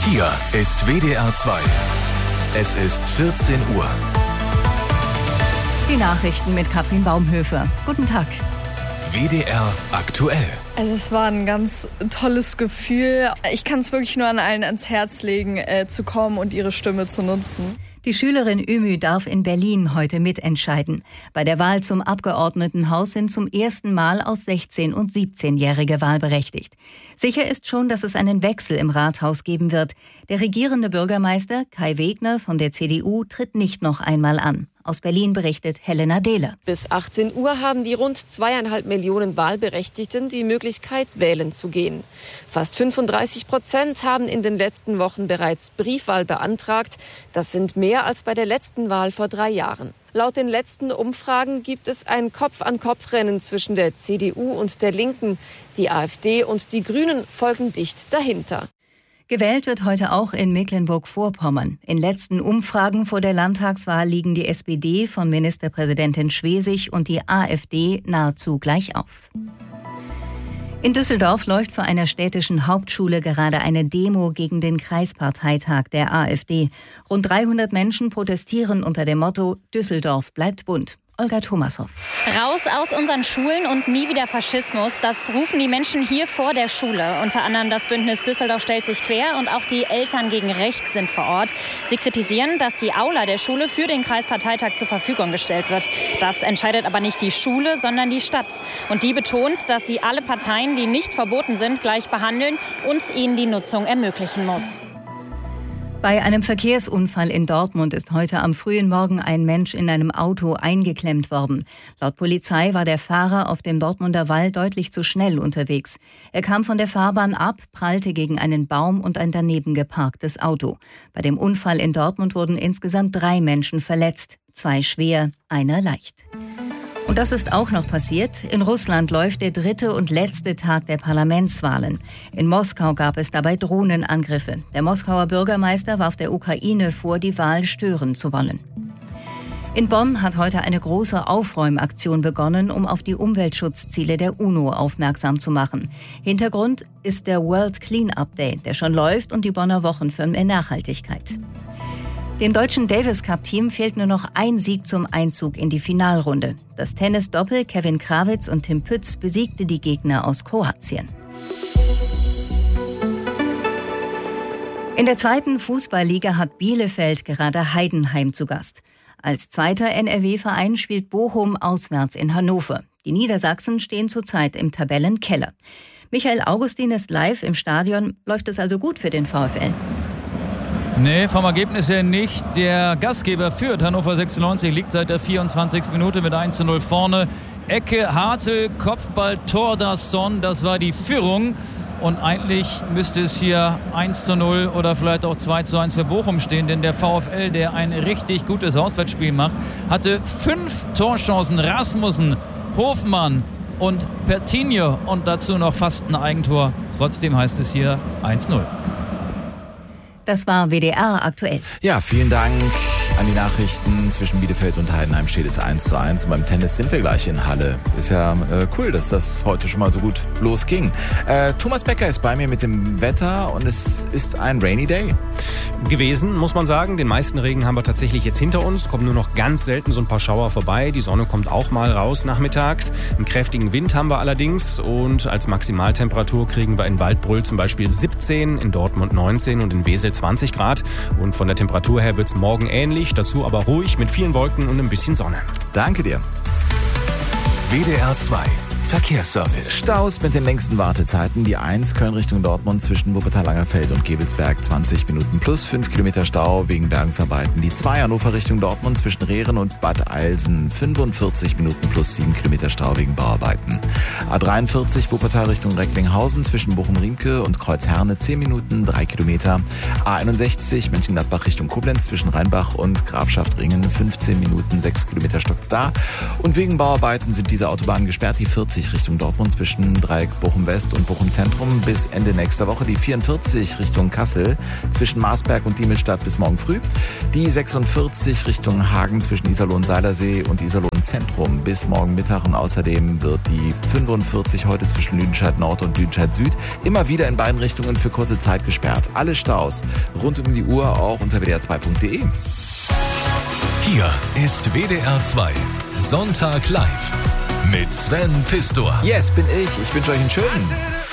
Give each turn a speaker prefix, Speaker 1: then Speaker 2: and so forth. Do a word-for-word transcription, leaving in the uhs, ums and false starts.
Speaker 1: Hier ist W D R zwei. Es ist vierzehn Uhr.
Speaker 2: Die Nachrichten mit Katrin Baumhöfer. Guten Tag.
Speaker 1: W D R aktuell.
Speaker 3: Also es war ein ganz tolles Gefühl. Ich kann es wirklich nur an allen ans Herz legen, äh, zu kommen und ihre Stimme zu nutzen.
Speaker 2: Die Schülerin Ümü darf in Berlin heute mitentscheiden. Bei der Wahl zum Abgeordnetenhaus sind zum ersten Mal aus sechzehn- und siebzehnjährige wahlberechtigt. Sicher ist schon, dass es einen Wechsel im Rathaus geben wird. Der regierende Bürgermeister Kai Wegner von der C D U tritt nicht noch einmal an. Aus Berlin berichtet Helena Dehler.
Speaker 4: Bis achtzehn Uhr haben die rund zweieinhalb Millionen Wahlberechtigten die Möglichkeit, wählen zu gehen. Fast fünfunddreißig Prozent haben in den letzten Wochen bereits Briefwahl beantragt. Das sind mehr als bei der letzten Wahl vor drei Jahren. Laut den letzten Umfragen gibt es ein Kopf-an-Kopf-Rennen zwischen der C D U und der Linken. Die AfD und die Grünen folgen dicht dahinter.
Speaker 2: Gewählt wird heute auch in Mecklenburg-Vorpommern. In letzten Umfragen vor der Landtagswahl liegen die S P D von Ministerpräsidentin Schwesig und die AfD nahezu gleich auf. In Düsseldorf läuft vor einer städtischen Hauptschule gerade eine Demo gegen den Kreisparteitag der AfD. Rund dreihundert Menschen protestieren unter dem Motto „Düsseldorf bleibt bunt“. Olga Thomashoff.
Speaker 5: Raus aus unseren Schulen und nie wieder Faschismus. Das rufen die Menschen hier vor der Schule. Unter anderem das Bündnis Düsseldorf stellt sich quer und auch die Eltern gegen Rechts sind vor Ort. Sie kritisieren, dass die Aula der Schule für den Kreisparteitag zur Verfügung gestellt wird. Das entscheidet aber nicht die Schule, sondern die Stadt. Und die betont, dass sie alle Parteien, die nicht verboten sind, gleich behandeln und ihnen die Nutzung ermöglichen muss.
Speaker 2: Bei einem Verkehrsunfall in Dortmund ist heute am frühen Morgen ein Mensch in einem Auto eingeklemmt worden. Laut Polizei war der Fahrer auf dem Dortmunder Wall deutlich zu schnell unterwegs. Er kam von der Fahrbahn ab, prallte gegen einen Baum und ein daneben geparktes Auto. Bei dem Unfall in Dortmund wurden insgesamt drei Menschen verletzt, zwei schwer, einer leicht. Und das ist auch noch passiert. In Russland läuft der dritte und letzte Tag der Parlamentswahlen. In Moskau gab es dabei Drohnenangriffe. Der Moskauer Bürgermeister warf der Ukraine vor, die Wahl stören zu wollen. In Bonn hat heute eine große Aufräumaktion begonnen, um auf die Umweltschutzziele der UNO aufmerksam zu machen. Hintergrund ist der World Clean-up Day, der schon läuft, und die Bonner Wochen für mehr Nachhaltigkeit. Dem deutschen Davis-Cup-Team fehlt nur noch ein Sieg zum Einzug in die Finalrunde. Das Tennis-Doppel Kevin Krawitz und Tim Pütz besiegte die Gegner aus Kroatien. In der zweiten Fußballliga hat Bielefeld gerade Heidenheim zu Gast. Als zweiter N R W-Verein spielt Bochum auswärts in Hannover. Die Niedersachsen stehen zurzeit im Tabellenkeller. Michael Augustin ist live im Stadion. Läuft es also gut für den VfL?
Speaker 6: Nee, vom Ergebnis her nicht. Der Gastgeber führt. Hannover sechsundneunzig liegt seit der vierundzwanzigsten Minute mit eins zu null vorne. Ecke, Hartl, Kopfball, Tor, Dasson, das war die Führung. Und eigentlich müsste es hier eins zu null oder vielleicht auch zwei zu eins für Bochum stehen. Denn der VfL, der ein richtig gutes Auswärtsspiel macht, hatte fünf Torchancen. Rasmussen, Hofmann und Pertinho und dazu noch fast ein Eigentor. Trotzdem heißt es hier eins zu null.
Speaker 2: Das war W D R aktuell.
Speaker 7: Ja, vielen Dank an die Nachrichten. Zwischen Bielefeld und Heidenheim steht es eins zu eins. Und beim Tennis sind wir gleich in Halle. Ist ja äh, cool, dass das heute schon mal so gut losging. Äh, Thomas Becker ist bei mir mit dem Wetter und es ist ein Rainy Day.
Speaker 8: Gewesen, muss man sagen. Den meisten Regen haben wir tatsächlich jetzt hinter uns. Kommen nur noch ganz selten so ein paar Schauer vorbei. Die Sonne kommt auch mal raus nachmittags. Einen kräftigen Wind haben wir allerdings. Und als Maximaltemperatur kriegen wir in Waldbröl zum Beispiel siebzehn, in Dortmund neunzehn und in Wesel zwanzig Grad. Und von der Temperatur her wird es morgen ähnlich. Dazu aber ruhig mit vielen Wolken und ein bisschen Sonne.
Speaker 7: Danke dir.
Speaker 1: W D R zwei Verkehrsservice.
Speaker 7: Staus mit den längsten Wartezeiten. Die eins Köln Richtung Dortmund zwischen Wuppertal-Langerfeld und Gevelsberg zwanzig Minuten plus fünf Kilometer Stau wegen Bergungsarbeiten. Die zwei Hannover Richtung Dortmund zwischen Rehren und Bad Eilsen fünfundvierzig Minuten plus sieben Kilometer Stau wegen Bauarbeiten. A dreiundvierzig Wuppertal Richtung Recklinghausen zwischen Bochum-Riemke und Kreuzherne zehn Minuten, drei Kilometer. A einundsechzig Mönchengladbach Richtung Koblenz zwischen Rheinbach und Grafschaft-Ringen fünfzehn Minuten, sechs Kilometer stockt's da. Und wegen Bauarbeiten sind diese Autobahnen gesperrt. Die vierzig dreiundvierzig Richtung Dortmund zwischen Dreieck Bochum West und Bochum Zentrum bis Ende nächster Woche. Die vierundvierzig Richtung Kassel zwischen Marsberg und Diemelstadt bis morgen früh. Die sechsundvierzig Richtung Hagen zwischen Iserlohn-Seilersee und Iserlohn-Zentrum bis morgen Mittag. Und außerdem wird die fünfundvierzig heute zwischen Lüdenscheid Nord und Lüdenscheid Süd immer wieder in beiden Richtungen für kurze Zeit gesperrt. Alle Staus rund um die Uhr auch unter w d r zwei punkt d e.
Speaker 1: Hier ist W D R zwei Sonntag live mit Sven Pistor.
Speaker 7: Yes, bin ich. Ich wünsche euch einen schönen.